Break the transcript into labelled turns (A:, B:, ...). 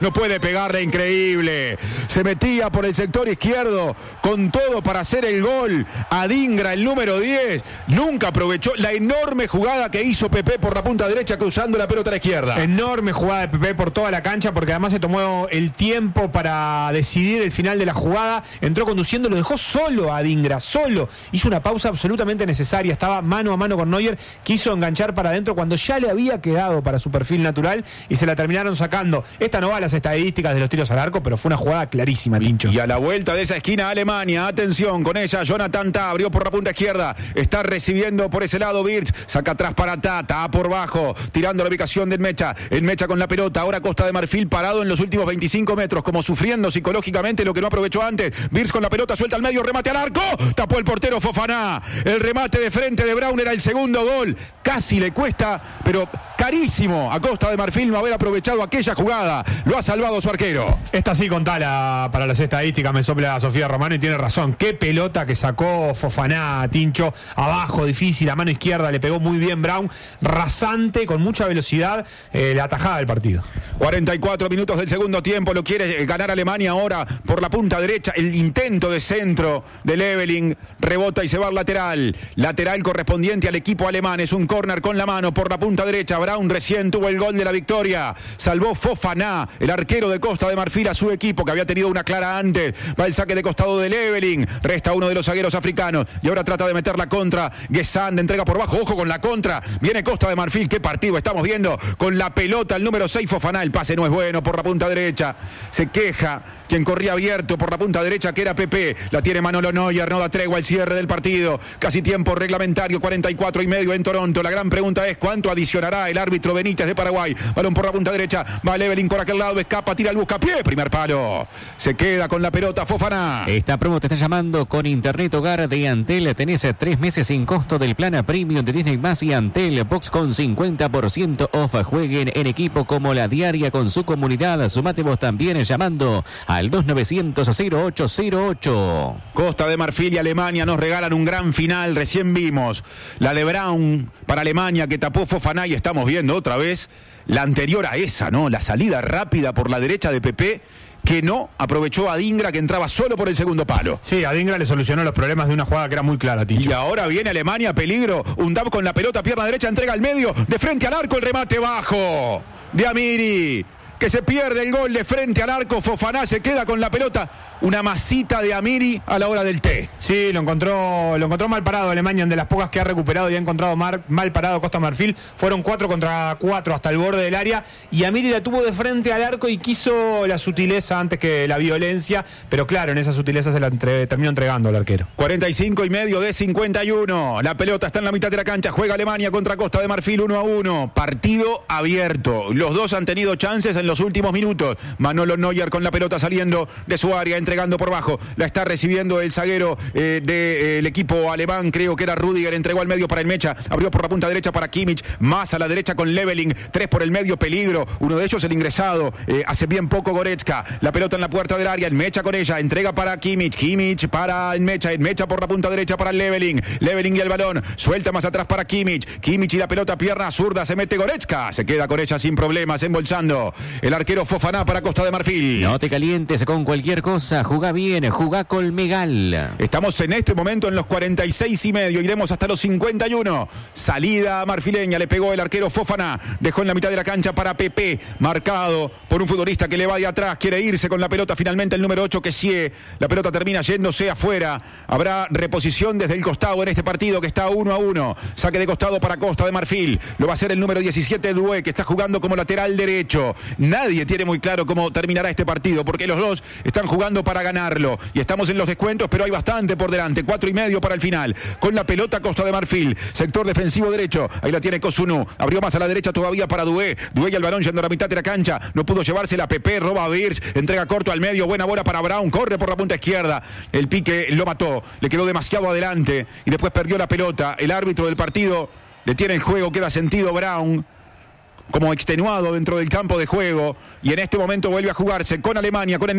A: no puede pegarle, increíble. Se metía por el sector izquierdo con todo para hacer el gol. Adingra, el número 10, nunca aprovechó la enorme jugada que hizo Pepe por la punta derecha cruzando la pelota a la izquierda.
B: Enorme jugada de Pepe por toda la cancha, porque además se tomó el tiempo para decidir el final de la jugada. Entró conduciendo, lo dejó solo a Adingra, solo. Hizo una pausa absolutamente necesaria, estaba mano a mano con Neuer, quiso enganchar para adentro cuando ya le había quedado para su perfil natural y se la terminaron sacando. Esta no va a las estadísticas de los tiros al arco, pero fue una jugada clarísima, Tincho.
A: Y a la vuelta de esa esquina Alemania, atención con ella, Jonathan Tah abrió por la punta izquierda, está recibiendo por ese lado Wirtz, saca atrás para Tah por bajo, tirando la ubicación del Mecha, el Mecha con la pelota, ahora Costa de Marfil parado en los últimos 25 metros, como sufriendo psicológicamente lo que no aprovechó antes. Wirtz con la pelota, suelta al medio, remate al arco, tapó el portero Fofana, el remate de frente de Brown era el segundo gol, casi le cuesta, pero carísimo a Costa de Marfil no haber aprovechado aquella jugada, lo ha salvado su arquero.
B: Esta sí contala para las estadísticas, me sopla Sofía Romano y tiene razón. Qué pelota que sacó Fofana, Tincho, abajo, difícil, a mano izquierda, le pegó muy bien Brown, rasante, con mucha velocidad, la atajada del partido.
A: 44 minutos del segundo tiempo, lo quiere ganar Alemania ahora por la punta derecha, el intento de centro de Leveling, rebota y se va al lateral correspondiente al equipo alemán, es un córner con la mano por la punta derecha. Brown recién tuvo el gol de la victoria, salvó Fofana, el arquero de Costa de Marfil, a su equipo que había tenido una clara antes. Va el saque de costado de Leveling, resta uno de los zagueros africanos y ahora trata de meter la contra. Gesand entrega por bajo, ojo con la contra, viene Costa de Marfil, qué partido estamos viendo con la pelota, el número 6 Fofana, el pase no es bueno por la punta derecha, se queja quien corría abierto por la punta derecha que era Pepe, la tiene Manolo Neuer, no da tregua al cierre del partido, casi tiempo reglamentario, 44 y medio en Toronto. La gran pregunta es cuánto adicionará el árbitro Benítez de Paraguay. Balón por la punta derecha, va Leveling por aquel lado, escapa, tira el buscapié, primer palo, se queda con la pelota Fofana.
C: Esta promo te está llamando con Internet Hogar de Antel. Tenés 3 meses sin costo del plan premium de Disney Más y Antel Box con 50% off. Jueguen en equipo como la diaria con su comunidad. Sumate vos también llamando al 2900-0808.
A: Costa de Marfil y Alemania nos regalan un gran final. Recién vimos la de Brown para Alemania que tapó Fofana y estamos viendo otra vez la anterior a esa, ¿no? La salida rápida por la derecha de Pepe que no aprovechó a Adingra, que entraba solo por el segundo palo.
B: Sí, Adingra le solucionó los problemas de una jugada que era muy clara, Tincho.
A: Y ahora viene Alemania, peligro, Undab con la pelota, pierna derecha, entrega al medio, de frente al arco, el remate bajo de Amiri, que se pierde el gol de frente al arco. Fofana se queda con la pelota, una masita de Amiri a la hora del té.
B: Sí, lo encontró mal parado Alemania, de las pocas que ha recuperado y ha encontrado mal parado Costa Marfil. Fueron 4 contra 4 hasta el borde del área y Amiri la tuvo de frente al arco y quiso la sutileza antes que la violencia, pero claro, en esa sutileza se la terminó entregando al arquero.
A: 45 y medio de 51, la pelota está en la mitad de la cancha, juega Alemania contra Costa de Marfil 1-1, partido abierto, los dos han tenido chances en los últimos minutos. Manolo Neuer con la pelota saliendo de su área, entregando por bajo, la está recibiendo el zaguero del equipo alemán, creo que era Rüdiger, entregó al medio para el Mecha, abrió por la punta derecha para Kimmich, más a la derecha con Leveling, 3 por el medio, peligro, uno de ellos el ingresado, hace bien poco Goretzka, la pelota en la puerta del área, el Mecha con ella, entrega para Kimmich para el Mecha por la punta derecha para Leveling y el balón, suelta más atrás para Kimmich y la pelota pierna zurda, se mete Goretzka, se queda con ella sin problemas, embolsando el arquero Fofana para Costa de Marfil.
C: No te calientes con cualquier cosa, jugá bien, jugá Colmegal.
A: Estamos en este momento en los 46 y medio, iremos hasta los 51. Salida marfileña, le pegó el arquero Fofana, dejó en la mitad de la cancha para Pepe, marcado por un futbolista que le va de atrás, quiere irse con la pelota, finalmente el número 8 que sí, la pelota termina yéndose afuera, habrá reposición desde el costado en este partido que está 1-1, saque de costado para Costa de Marfil, lo va a hacer el número 17 Doué, que está jugando como lateral derecho. Nadie tiene muy claro cómo terminará este partido, porque los dos están jugando para ganarlo, y estamos en los descuentos, pero hay bastante por delante, 4 y medio para el final, con la pelota Costa de Marfil, sector defensivo derecho, ahí la tiene Kosunu, abrió más a la derecha todavía para Doué y el balón yendo a la mitad de la cancha, no pudo llevársela Pepe, roba a Wirtz, entrega corto al medio, buena bola para Brown, corre por la punta izquierda, el pique lo mató, le quedó demasiado adelante, y después perdió la pelota, el árbitro del partido le tiene el juego, queda sentido Brown, como extenuado dentro del campo de juego, y en este momento vuelve a jugarse con Alemania, con el